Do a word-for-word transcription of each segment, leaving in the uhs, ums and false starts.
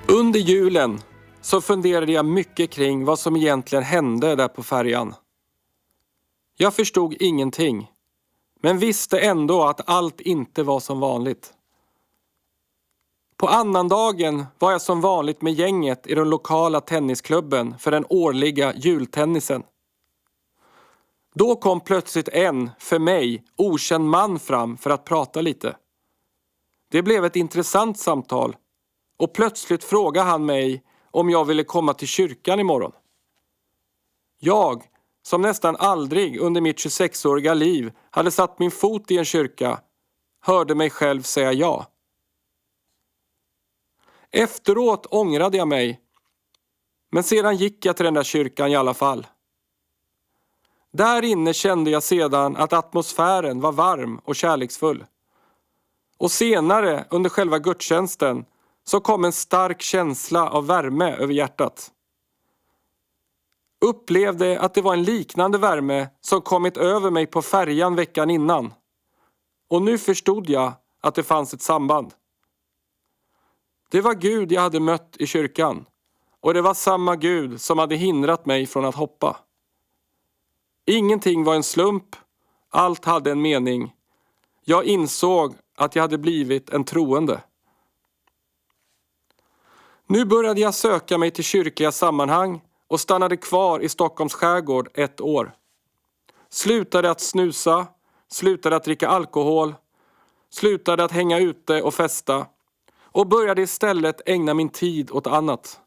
Under julen så funderade jag mycket kring vad som egentligen hände där på färjan. Jag förstod ingenting, men visste ändå att allt inte var som vanligt. På annandagen var jag som vanligt med gänget i den lokala tennisklubben för den årliga jultennisen. Då kom plötsligt en, för mig, okänd man fram för att prata lite. Det blev ett intressant samtal och plötsligt frågade han mig om jag ville komma till kyrkan imorgon. Jag, som nästan aldrig under mitt tjugosexåriga liv hade satt min fot i en kyrka, hörde mig själv säga ja. Efteråt ångrade jag mig, men sedan gick jag till den där kyrkan i alla fall. Där inne kände jag sedan att atmosfären var varm och kärleksfull. Och senare under själva gudstjänsten så kom en stark känsla av värme över hjärtat. Upplevde att det var en liknande värme som kommit över mig på färjan veckan innan. Och nu förstod jag att det fanns ett samband. Det var Gud jag hade mött i kyrkan. Och det var samma Gud som hade hindrat mig från att hoppa. Ingenting var en slump. Allt hade en mening. Jag insåg att jag hade blivit en troende. Nu började jag söka mig till kyrkliga sammanhang och stannade kvar i Stockholms skärgård ett år. Slutade att snusa, slutade att dricka alkohol, slutade att hänga ute och festa och började istället ägna min tid åt annat.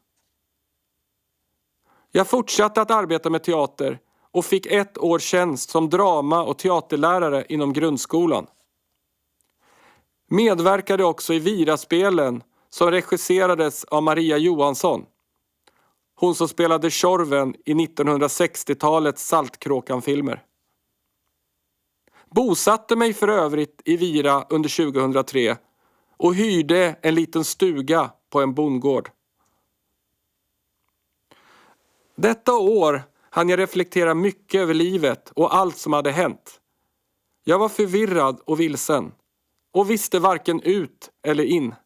Jag fortsatte att arbeta med teater och fick ett år tjänst som drama- och teaterlärare inom grundskolan. Medverkade också i Viraspelen som regisserades av Maria Johansson. Hon som spelade Tjorven i nittonhundrasextiotalets Saltkråkan-filmer. Bosatte mig för övrigt i Vira under tjugohundratre och hyrde en liten stuga på en bondgård. Detta år hann jag reflektera mycket över livet och allt som hade hänt. Jag var förvirrad och vilsen och visste varken ut eller in.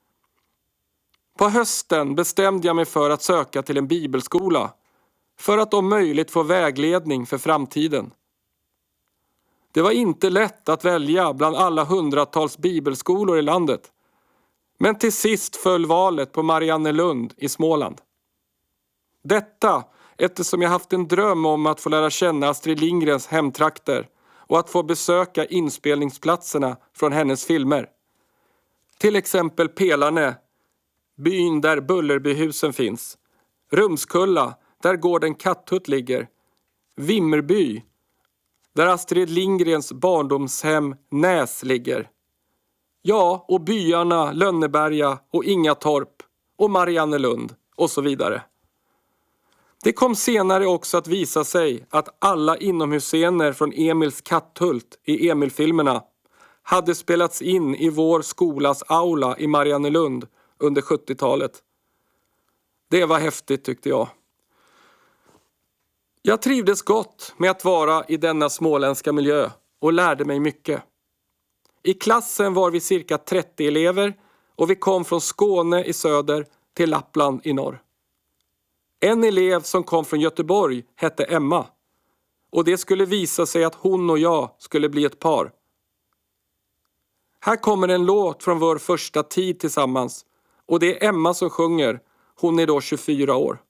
På hösten bestämde jag mig för att söka till en bibelskola för att om möjligt få vägledning för framtiden. Det var inte lätt att välja bland alla hundratals bibelskolor i landet, men till sist föll valet på Mariannelund i Småland. Detta eftersom jag haft en dröm om att få lära känna Astrid Lindgrens hemtrakter och att få besöka inspelningsplatserna från hennes filmer. Till exempel Pelarne, byn där Bullerbyhusen finns. Rumskulla, där gården Katthult ligger. Vimmerby, där Astrid Lindgrens barndomshem Näs ligger. Ja, och byarna Lönneberga och Ingatorp och Mariannelund och så vidare. Det kom senare också att visa sig att alla inomhusscener från Emils Katthult i Emil-filmerna hade spelats in i vår skolas aula i Mariannelund under sjuttiotalet. Det var häftigt tyckte jag. Jag trivdes gott med att vara i denna småländska miljö och lärde mig mycket. I klassen var vi cirka trettio elever och vi kom från Skåne i söder till Lappland i norr. En elev som kom från Göteborg hette Emma och det skulle visa sig att hon och jag skulle bli ett par. Här kommer en låt från vår första tid tillsammans och det är Emma som sjunger. Hon är då tjugofyra år.